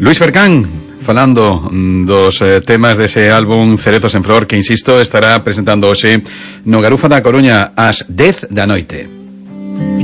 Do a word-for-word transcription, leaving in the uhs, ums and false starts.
Luís Fercán, falando dos eh, temas dese álbum Cerezos en Flor, que, insisto, estará presentando hoxe no Garufa da Coruña ás dez da noite.